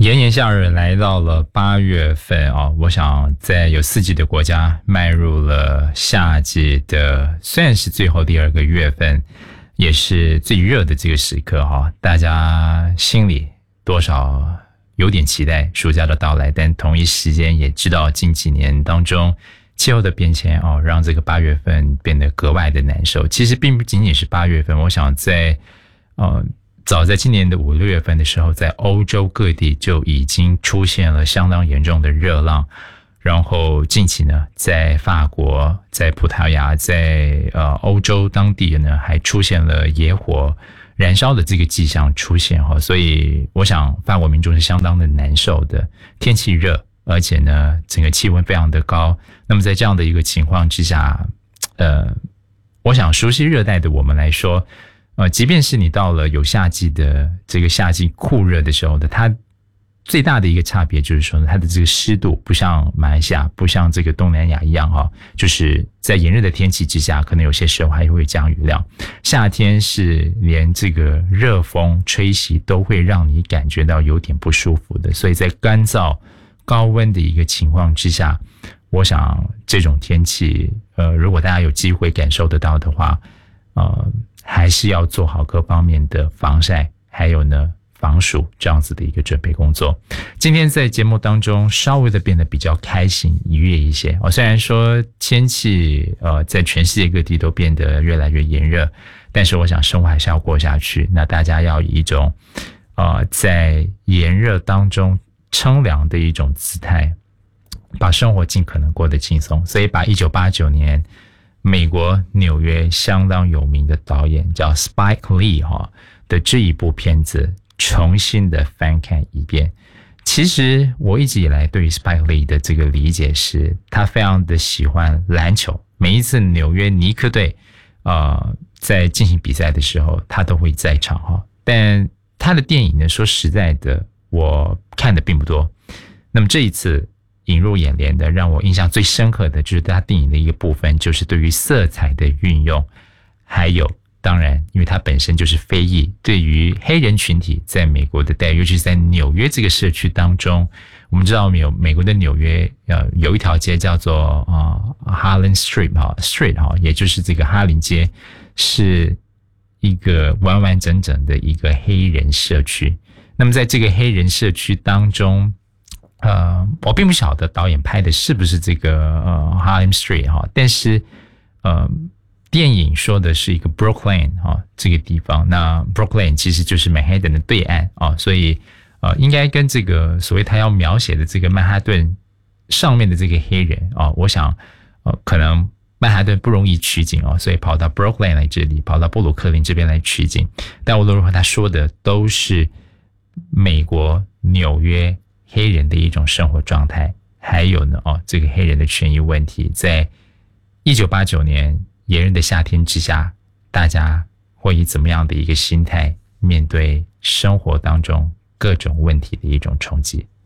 炎炎夏日来到了8月份啊，我想在有4季的国家迈入了夏季的，虽然是最后第2个月份，也是最热的这个时刻哈，大家心里多少有点期待暑假的到来，但同一时间也知道近几年当中气候的变迁哦，让这个8月份变得格外的难受。其实并不仅仅是8月份，我想在早在今年的5、6月份的时候，在欧洲各地就已经出现了相当严重的热浪，然后近期呢，在法国、在葡萄牙、在欧洲当地呢，还出现了野火燃烧的这个迹象出现哈，所以我想法国民众是相当的难受的。天气热，而且呢，整个气温非常的高。那么在这样的一个情况之下，我想熟悉热带的我们来说，即便是你到了有夏季的这个夏季酷热的时候的，它最大的一个差别就是说呢，它的这个湿度不像马来西亚，不像这个东南亚一样哈，就是在炎热的天气之下，可能有些时候还会降雨量。夏天是连这个热风吹袭都会让你感觉到有点不舒服的，所以在干燥高温的一个情况之下，我想这种天气，如果大家有机会感受得到的话，还是要做好各方面的防晒，还有呢防暑这样子的一个准备工作。今天在节目当中稍微的变得比较开心愉悦一些虽然说天气在全世界各地都变得越来越炎热，但是我想生活还是要过下去。那大家要以一种在炎热当中乘凉的一种姿态，把生活尽可能过得轻松。所以把1989年美国纽约相当有名的导演叫 Spike Lee 的这一部片子重新的翻看一遍。其实我一直以来对于 Spike Lee 的这个理解是，他非常的喜欢篮球，每一次纽约尼克队在进行比赛的时候他都会在场但他的电影呢，说实在的我看的并不多。那么这一次引入眼帘的，让我印象最深刻的就是他电影的一个部分，就是对于色彩的运用，还有当然因为他本身就是非裔，对于黑人群体在美国的待遇，尤其是在纽约这个社区当中，我们知道美国的纽约有一条街叫做Harlem Street 也就是这个哈林街，是一个完完整整的一个黑人社区。那么在这个黑人社区当中，我并不晓得导演拍的是不是这个Harlem Street 但是电影说的是一个 Brooklyn 这个地方。那 Brooklyn 其实就是曼哈顿的对岸所以应该跟这个所谓他要描写的这个曼哈顿上面的这个黑人我想可能曼哈顿不容易取景所以跑到 Brooklyn 来这里，跑到布鲁克林这边来取景。但无论如何他说的都是美国纽约黑人的一种生活状态，还有呢这个黑人的权益问题，在1989年炎热的夏天之下，大家会以怎么样的一个心态面对生活当中各种问题的一种冲击。